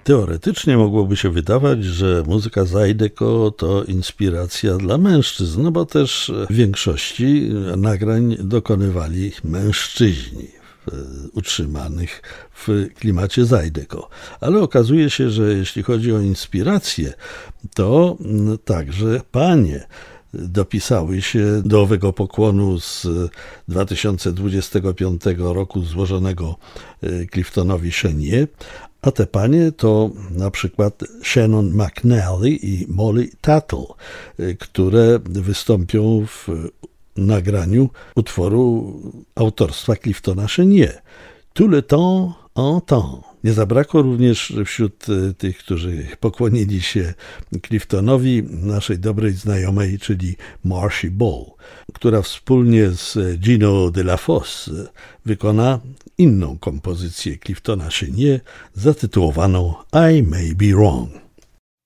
Teoretycznie mogłoby się wydawać, że muzyka Zydeco to inspiracja dla mężczyzn, no bo też w większości nagrań dokonywali mężczyźni utrzymanych w klimacie Zydeco. Ale okazuje się, że jeśli chodzi o inspirację, to także panie dopisały się do owego pokłonu z 2025 roku złożonego Cliftonowi Chenier, a te panie to na przykład Shannon McNally i Molly Tuttle, które wystąpią w nagraniu utworu autorstwa Cliftona Chenier. Tout le temps en temps. Nie zabrakło również wśród tych, którzy pokłonili się Cliftonowi, naszej dobrej znajomej, czyli Marcia Ball, która wspólnie z Gino De La Fosse wykona inną kompozycję Cliftona Chenier zatytułowaną I May Be Wrong.